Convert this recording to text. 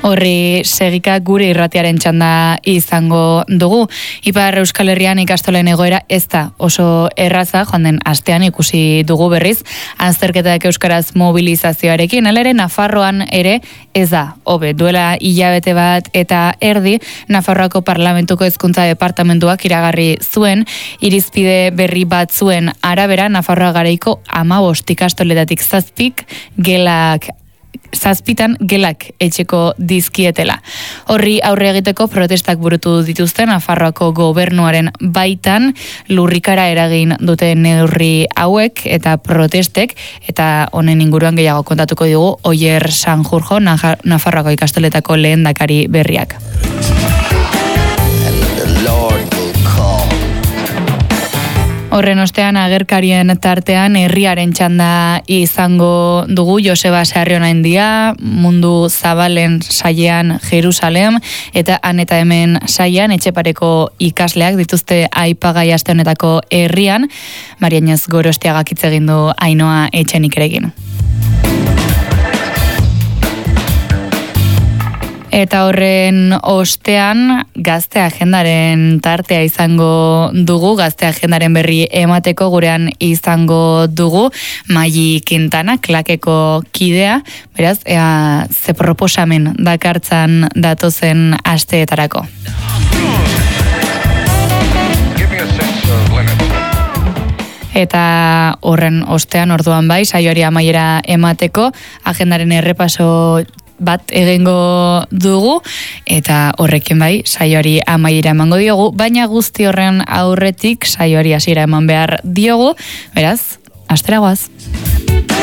Horri segika gure irratiaren txanda izango dugu. Ipar Euskal Herrian ikastolen egoera ez da oso erraza, joan den astean ikusi dugu berriz, azterketak euskaraz mobilizazioarekin, alere Nafarroan ere ez da hobe. Duela hilabete bat eta erdi, Nafarroako Parlamentuko Hezkuntza Departamentuak iragarri zuen, irizpide berri bat zuen arabera, Nafarroa garaiko 15 ikastoletatik 7 gelak etxeko dizkietela. Horri aurre egiteko protestak burutu dituzten Nafarroako gobernuaren baitan lurrikara eragin dute neurri hauek eta protestek, eta honen inguruan gehiago kontatuko dugu Oier Sanjurjo, Nafarroako ikastoletako lehendakari berriak. Horren ostean agerkarien tartean herriaren txanda izango dugu. Joseba Sarrionaindia, Mundu Zabalen sailean Jerusalem eta han eta hemen sailean Etxepareko ikasleak dituzte aipagai aste honetako herrian. Mariainez Gorostiagak hitz egin du Ainhoa Etxenikerekin. Eta horren ostean gazte agendaren tartea izango dugu, gazte agendaren berri emateko gurean izango dugu Maili Quintana, Klakeko kidea, beraz, ze proposamen dakartzan datozen asteetarako. Eta horren ostean orduan bai, saioari amaiera emateko, agendaren errepaso bat egingo dugu, eta horrekin bai, saioari amaiera emango diogu, baina guzti horren aurretik saioari hasiera eman behar diogu, beraz, astera goaz.